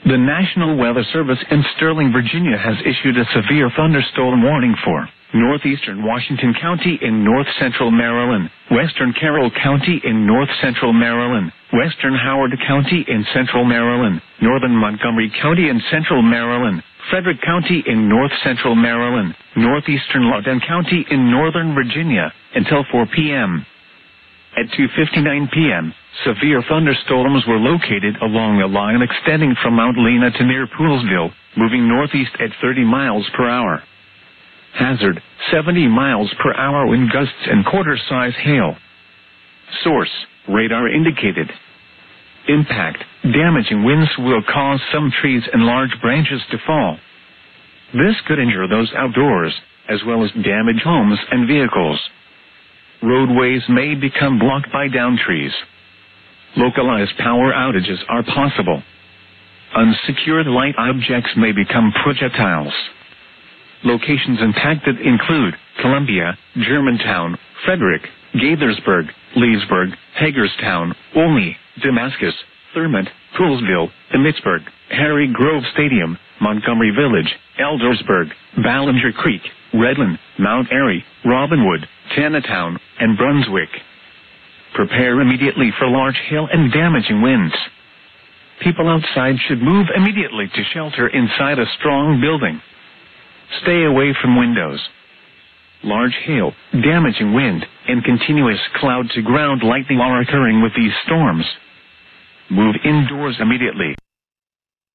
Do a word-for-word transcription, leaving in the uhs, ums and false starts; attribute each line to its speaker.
Speaker 1: The National Weather Service in Sterling, Virginia has issued a severe thunderstorm warning for northeastern Washington County in north-central Maryland, western Carroll County in north-central Maryland, western Howard County in central Maryland, northern Montgomery County in central Maryland, Frederick County in north-central Maryland, northeastern Loudoun County in northern Virginia, until four p m At two fifty-nine p m, severe thunderstorms were located along a line extending from Mount Lena to near Poolesville, moving northeast at thirty miles per hour. Hazard, seventy miles per hour wind gusts and quarter-size hail. Source, radar indicated. Impact, damaging winds will cause some trees and large branches to fall. This could injure those outdoors, as well as damage homes and vehicles. Roadways may become blocked by downed trees. Localized power outages are possible. Unsecured light objects may become projectiles. Locations impacted include Columbia, Germantown, Frederick, Gaithersburg, Leesburg, Hagerstown, Olney, Damascus, Thurmont, Poolesville, Emmitsburg, Harry Grove Stadium, Montgomery Village, Eldersburg, Ballinger Creek, Redland, Mount Airy, Robinwood, Tanatown, and Brunswick. Prepare immediately for large hail and damaging winds. People outside should move immediately to shelter inside a strong building. Stay away from windows. Large hail, damaging wind, and continuous cloud-to-ground lightning are occurring with these storms. Move indoors immediately.